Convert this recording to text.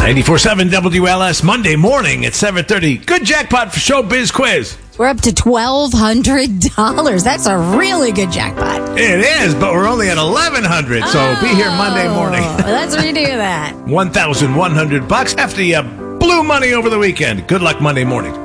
94.7 WLS, Monday morning at 7:30. Good jackpot for Showbiz Quiz. We're up to $1,200. That's a really good jackpot. It is, but we're only at $1,100, so be here Monday morning. Let's redo that. $1,100 after you blew money over the weekend. Good luck Monday morning.